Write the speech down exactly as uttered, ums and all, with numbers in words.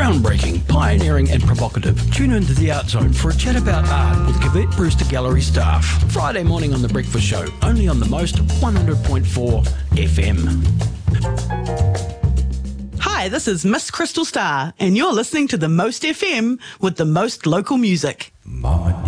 Groundbreaking, pioneering and provocative. Tune into The Art Zone for a chat about art with Cavett Brewster Gallery staff. Friday morning on The Breakfast Show, only on the Most one hundred point four F M. Hi, this is Miss Crystal Star, and you're listening to the Most F M with the most local music. Mama